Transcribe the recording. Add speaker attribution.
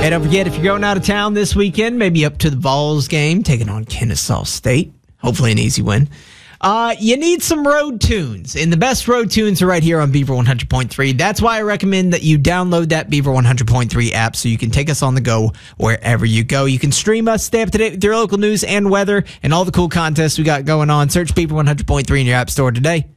Speaker 1: Hey, don't forget, if you're going out of town this weekend, maybe up to the Vols game, taking on Kennesaw State. Hopefully an easy win. You need some road tunes, and the best road tunes are right here on Beaver 100.3. That's why I recommend that you download that Beaver 100.3 app so you can take us on the go wherever you go. You can stream us, stay up to date with your local news and weather, and all the cool contests we got going on. Search Beaver 100.3 in your app store today.